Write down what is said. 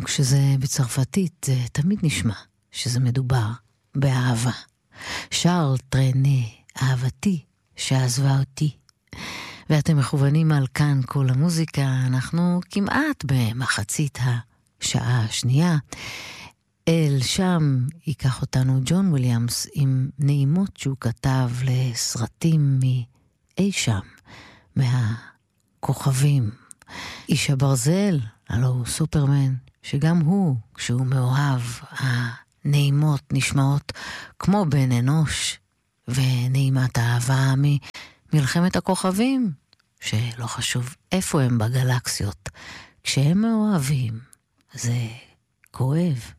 כשזה בצרפתית, זה תמיד נשמע שזה מדובר באהבה. שרל טרנה, אהבתי שעזבה אותי. ואתם מכוונים על כאן כל המוזיקה, אנחנו כמעט במחצית השעה השנייה. אל שם ייקח אותנו ג'ון וויליאמס עם נעימות שהוא כתב לסרטים מאי שם, מהכוכבים. איש הברזל, הלא הוא סופרמן, שגם הוא, כשהוא מאוהב, הנעימות נשמעות כמו בן אנוש, ונעימת האהבה ממלחמת הכוכבים, שלא חשוב איפה הם בגלקסיות, כשהם מאוהבים, זה כואב.